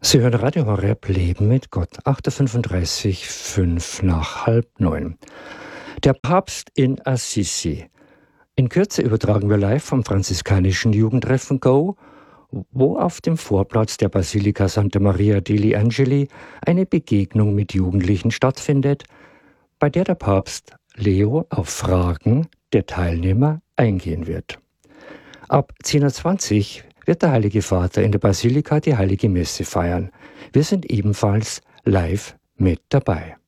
Sie hören Radio Horeb Leben mit Gott, 8.35 5 nach halb 9. Der Papst in Assisi. In Kürze übertragen wir live vom franziskanischen Jugendtreffen Go, wo auf dem Vorplatz der Basilika Santa Maria degli Angeli eine Begegnung mit Jugendlichen stattfindet, bei der der Papst Leo auf Fragen der Teilnehmer eingehen wird. Ab 10.20 Uhr wird der Heilige Vater in der Basilika die Heilige Messe feiern. Wir sind ebenfalls live mit dabei.